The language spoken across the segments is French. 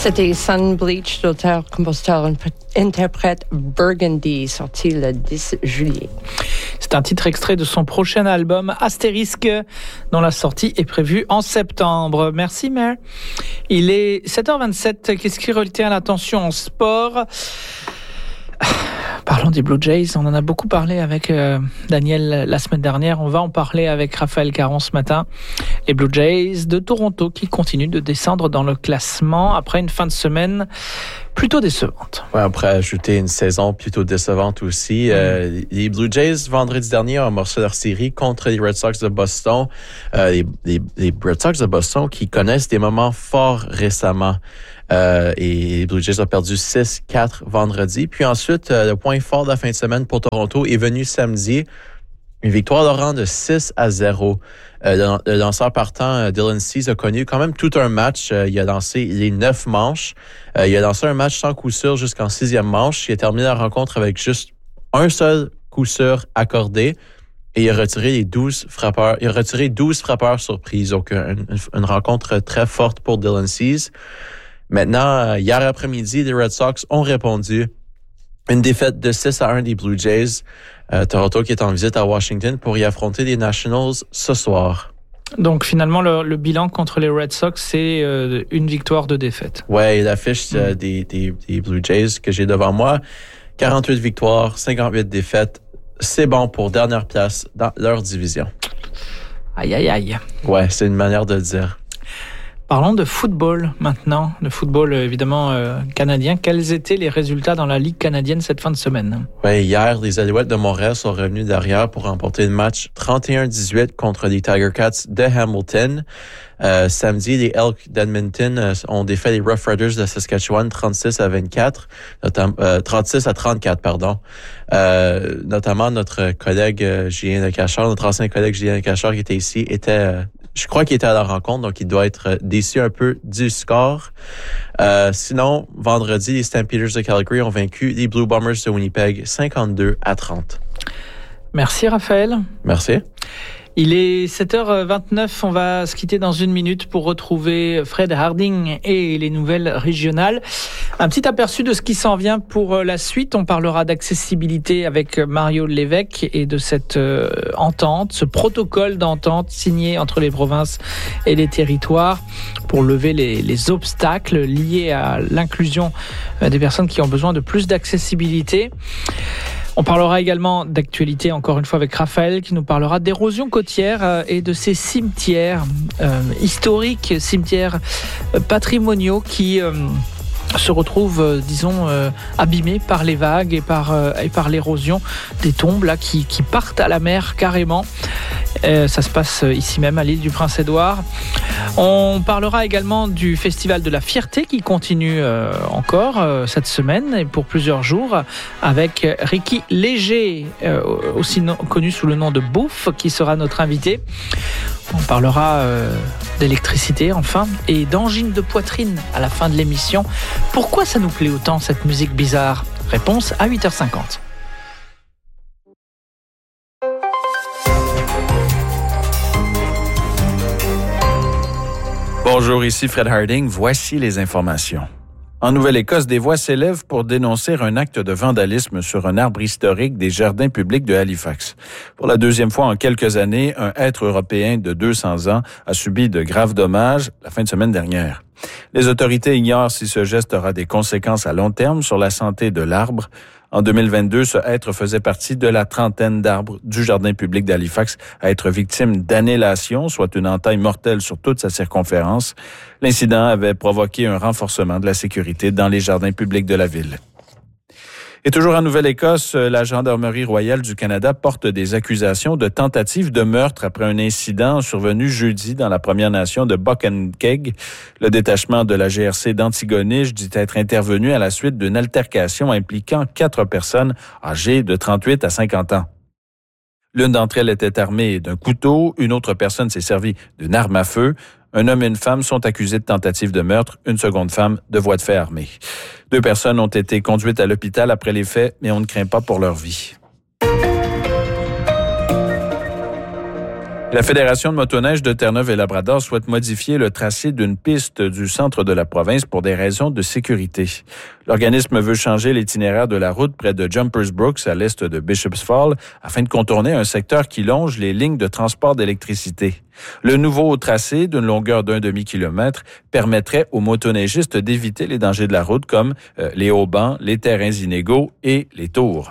C'était Sun Bleach, l'auteur, compositeur, interprète Burgundy, sorti le 10 juillet. C'est un titre extrait de son prochain album Astérisque, dont la sortie est prévue en septembre. Merci, Mère. Il est 7h27. Qu'est-ce qui retient l'attention en sport ? Parlons des Blue Jays, on en a beaucoup parlé avec Daniel la semaine dernière, on va en parler avec Raphaël Caron ce matin. Les Blue Jays de Toronto qui continuent de descendre dans le classement après une fin de semaine plutôt décevante. Ouais, on pourrait ajouter une saison plutôt décevante aussi. Les Blue Jays, vendredi dernier, ont amorcé leur série contre les Red Sox de Boston. Les Red Sox de Boston qui connaissent des moments forts récemment. Et les Blue Jays ont perdu 6-4 vendredi. Puis ensuite, le point fort de la fin de semaine pour Toronto est venu samedi. Une victoire de rang de 6-0. Le lanceur partant, Dylan Cease, a connu quand même tout un match. Il a lancé les 9 manches. Il a lancé un match sans coup sûr jusqu'en 6e manche. Il a terminé la rencontre avec juste un seul coup sûr accordé. Et il a retiré les 12 frappeurs. Il a retiré 12 frappeurs surprises. Donc, une rencontre très forte pour Dylan Cease. Maintenant, hier après-midi, les Red Sox ont répondu. Une défaite de 6-1 des Blue Jays. Toronto qui est en visite à Washington pour y affronter les Nationals ce soir. Donc finalement, le bilan contre les Red Sox, c'est une victoire, 2 défaites. Ouais, l'affiche des Blue Jays que j'ai devant moi, 48 victoires, 58 défaites. C'est bon pour dernière place dans leur division. Aïe, aïe, aïe. Ouais, c'est une manière de le dire. Parlons de football maintenant, de football évidemment canadien. Quels étaient les résultats dans la Ligue canadienne cette fin de semaine? Ouais, hier, les Alouettes de Montréal sont revenus derrière pour remporter le match 31-18 contre les Tiger Cats de Hamilton. Samedi, les Elks d'Edmonton ont défait les Rough Riders de Saskatchewan 36-34, 36-34, pardon. Notamment notre collègue Julien Lecacheur, notre ancien collègue Julien Lecacheur qui était ici, je crois qu'il était à la rencontre, donc il doit être déçu un peu du score. Sinon, vendredi, les Stampeders de Calgary ont vaincu les Blue Bombers de Winnipeg 52-30. Merci Raphaël. Merci. Il est 7h29, on va se quitter dans une minute pour retrouver Fred Harding et les nouvelles régionales. Un petit aperçu de ce qui s'en vient pour la suite. On parlera d'accessibilité avec Mario Lévesque et de cette entente, ce protocole d'entente signé entre les provinces et les territoires pour lever les obstacles liés à l'inclusion des personnes qui ont besoin de plus d'accessibilité. On parlera également d'actualité, encore une fois, avec Raphaël, qui nous parlera d'érosion côtière et de ces cimetières historiques, cimetières patrimoniaux qui se retrouvent, abîmés par les vagues et par l'érosion des tombes là qui partent à la mer carrément. Ça se passe ici même à l'île du Prince-Édouard. On parlera également du Festival de la Fierté qui continue encore cette semaine et pour plusieurs jours avec Ricky Léger, aussi connu sous le nom de Bouffe, qui sera notre invité. On parlera d'électricité enfin et d'angine de poitrine à la fin de l'émission. Pourquoi ça nous plaît autant cette musique bizarre ? Réponse à 8h50. Bonjour, ici Fred Harding. Voici les informations. En Nouvelle-Écosse, des voix s'élèvent pour dénoncer un acte de vandalisme sur un arbre historique des jardins publics de Halifax. Pour la deuxième fois en quelques années, un être européen de 200 ans a subi de graves dommages la fin de semaine dernière. Les autorités ignorent si ce geste aura des conséquences à long terme sur la santé de l'arbre. En 2022, ce être faisait partie de la trentaine d'arbres du jardin public d'Halifax à être victime d'annihilation, soit une entaille mortelle sur toute sa circonférence. L'incident avait provoqué un renforcement de la sécurité dans les jardins publics de la ville. Et toujours en Nouvelle-Écosse, la Gendarmerie royale du Canada porte des accusations de tentative de meurtre après un incident survenu jeudi dans la Première Nation de Buck and Keg. Le détachement de la GRC d'Antigonish dit être intervenu à la suite d'une altercation impliquant 4 personnes âgées de 38 à 50 ans. L'une d'entre elles était armée d'un couteau, une autre personne s'est servie d'une arme à feu. Un homme et une femme sont accusés de tentative de meurtre, une seconde femme de voie de fait armée. 2 personnes ont été conduites à l'hôpital après les faits, mais on ne craint pas pour leur vie. La Fédération de motoneige de Terre-Neuve et Labrador souhaite modifier le tracé d'une piste du centre de la province pour des raisons de sécurité. L'organisme veut changer l'itinéraire de la route près de Jumpers Brooks à l'est de Bishops Falls afin de contourner un secteur qui longe les lignes de transport d'électricité. Le nouveau tracé d'une longueur d'un demi-kilomètre permettrait aux motoneigistes d'éviter les dangers de la route comme les haubans, les terrains inégaux et les tours.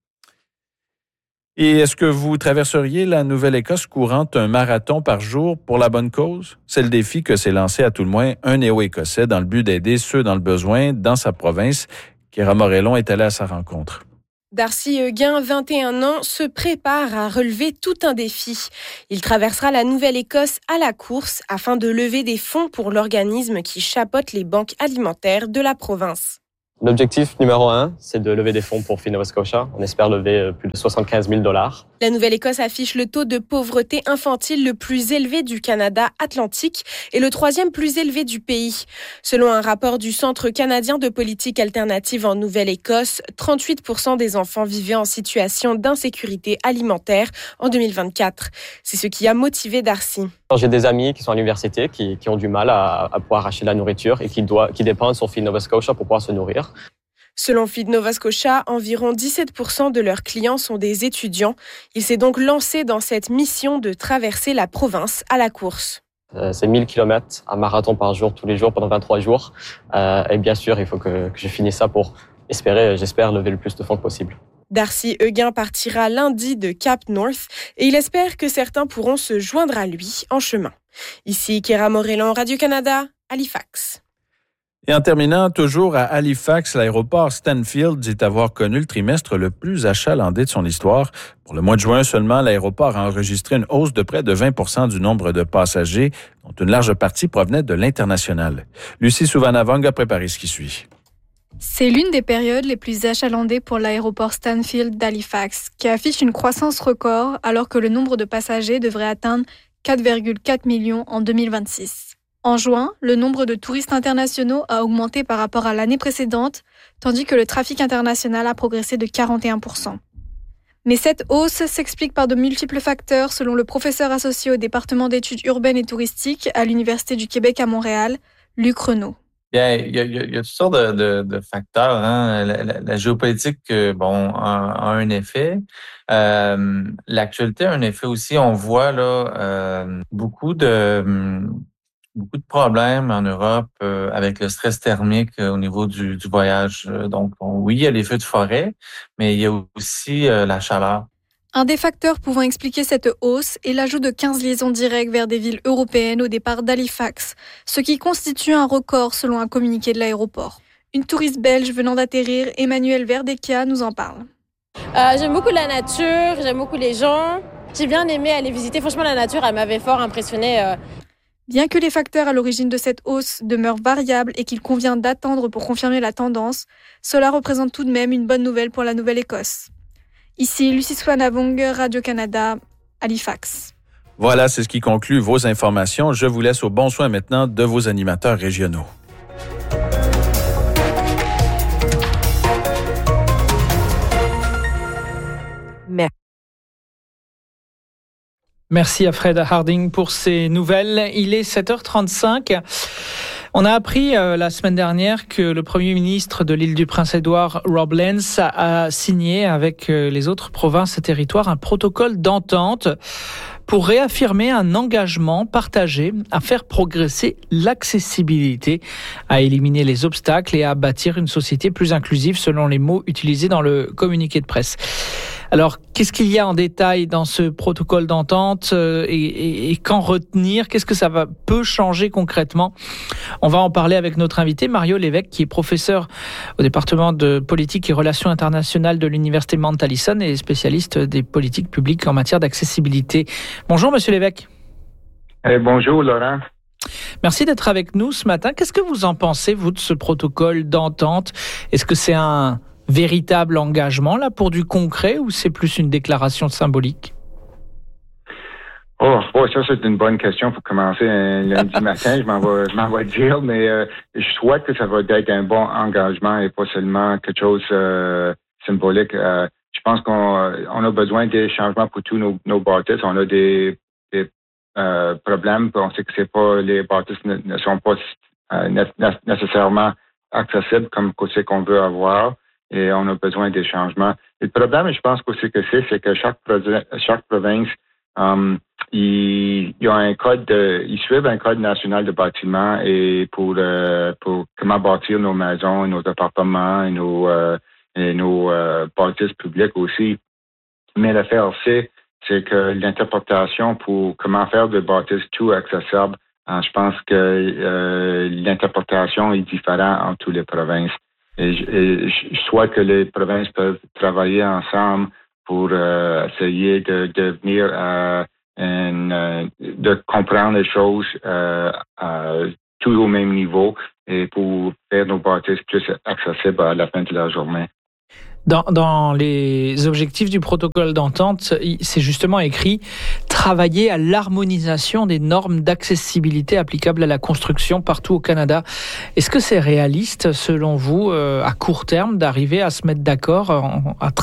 Et est-ce que vous traverseriez la Nouvelle-Écosse courant un marathon par jour pour la bonne cause? C'est le défi que s'est lancé à tout le moins un néo-écossais dans le but d'aider ceux dans le besoin dans sa province. Chiara Morellon est allée à sa rencontre. Darcy Huguin, 21 ans, se prépare à relever tout un défi. Il traversera la Nouvelle-Écosse à la course afin de lever des fonds pour l'organisme qui chapeaute les banques alimentaires de la province. L'objectif numéro 1, c'est de lever des fonds pour Feed Nova Scotia. On espère lever plus de 75 000 $. La Nouvelle-Écosse affiche le taux de pauvreté infantile le plus élevé du Canada atlantique et le 3e plus élevé du pays. Selon un rapport du Centre canadien de politique alternative en Nouvelle-Écosse, 38% des enfants vivaient en situation d'insécurité alimentaire en 2024. C'est ce qui a motivé Darcy. J'ai des amis qui sont à l'université, qui ont du mal à pouvoir acheter de la nourriture et qui dépendent sur Feed Nova Scotia pour pouvoir se nourrir. Selon Feed Nova Scotia, environ 17% de leurs clients sont des étudiants. Il s'est donc lancé dans cette mission de traverser la province à la course. C'est 1000 km, un marathon par jour, tous les jours, pendant 23 jours. Et bien sûr, il faut que je finisse ça pour j'espère, lever le plus de fonds possible. Darcy Huguin partira lundi de Cap North et il espère que certains pourront se joindre à lui en chemin. Ici, Chiara Morellon, Radio-Canada, Halifax. Et en terminant, toujours à Halifax, l'aéroport Stanfield dit avoir connu le trimestre le plus achalandé de son histoire. Pour le mois de juin seulement, l'aéroport a enregistré une hausse de près de 20% du nombre de passagers, dont une large partie provenait de l'international. Lucie Souvanavang a préparé ce qui suit. C'est l'une des périodes les plus achalandées pour l'aéroport Stanfield d'Halifax, qui affiche une croissance record alors que le nombre de passagers devrait atteindre 4,4 millions en 2026. En juin, le nombre de touristes internationaux a augmenté par rapport à l'année précédente, tandis que le trafic international a progressé de 41%. Mais cette hausse s'explique par de multiples facteurs, selon le professeur associé au département d'études urbaines et touristiques à l'Université du Québec à Montréal, Luc Renaud. Bien, il y a toutes sortes de facteurs. Hein. La géopolitique, a un effet. L'actualité a un effet aussi. On voit là beaucoup de problèmes en Europe avec le stress thermique au niveau du voyage. Donc, oui, il y a les feux de forêt, mais il y a aussi la chaleur. Un des facteurs pouvant expliquer cette hausse est l'ajout de 15 liaisons directes vers des villes européennes au départ d'Halifax, ce qui constitue un record selon un communiqué de l'aéroport. Une touriste belge venant d'atterrir, Emmanuelle Verdecchia, nous en parle. J'aime beaucoup la nature, j'aime beaucoup les gens. J'ai bien aimé aller visiter. Franchement, la nature, elle m'avait fort impressionnée. Bien que les facteurs à l'origine de cette hausse demeurent variables et qu'il convient d'attendre pour confirmer la tendance, cela représente tout de même une bonne nouvelle pour la Nouvelle-Écosse. Ici, Lucie Souvanavong, Radio-Canada, Halifax. Voilà, c'est ce qui conclut vos informations. Je vous laisse au bon soin maintenant de vos animateurs régionaux. Merci à Fred Harding pour ces nouvelles. Il est 7h35. On a appris la semaine dernière que le Premier ministre de l'île du Prince-Édouard, Rob Lance, a signé avec les autres provinces et territoires un protocole d'entente pour réaffirmer un engagement partagé à faire progresser l'accessibilité, à éliminer les obstacles et à bâtir une société plus inclusive, selon les mots utilisés dans le communiqué de presse. Alors, qu'est-ce qu'il y a en détail dans ce protocole d'entente et qu'en retenir? Qu'est-ce que ça peut changer concrètement? On va en parler avec notre invité, Mario Lévesque, qui est professeur au département de politique et relations internationales de l'Université Mount Allison et spécialiste des politiques publiques en matière d'accessibilité. Bonjour, Monsieur Lévesque. Bonjour, Laurent. Merci d'être avec nous ce matin. Qu'est-ce que vous en pensez, vous, de ce protocole d'entente? Est-ce que c'est un véritable engagement là pour du concret ou c'est plus une déclaration symbolique? Ça c'est une bonne question pour commencer un lundi matin, je m'en vais dire, mais je souhaite que ça va être un bon engagement et pas seulement quelque chose symbolique. Je pense qu'on a besoin des changements pour tous nos bâtisses. On a des problème. On sait que les bâtisses ne sont pas nécessairement accessibles comme ce qu'on veut avoir et on a besoin des changements. Le problème, je pense qu'aussi que c'est que chaque province, ils suivent un code national de bâtiment et pour comment bâtir nos maisons, nos appartements et nos bâtisses publiques aussi. Mais l'affaire, c'est que l'interprétation pour comment faire des bâtisses tout accessibles, je pense que l'interprétation est différente en toutes les provinces. Et je souhaite que les provinces peuvent travailler ensemble pour essayer de venir de comprendre les choses tout au même niveau et pour faire nos bâtisses plus accessibles à la fin de la journée. Dans les objectifs du protocole d'entente, c'est justement écrit « Travailler à l'harmonisation des normes d'accessibilité applicables à la construction partout au Canada ». Est-ce que c'est réaliste, selon vous, à court terme, d'arriver à se mettre d'accord à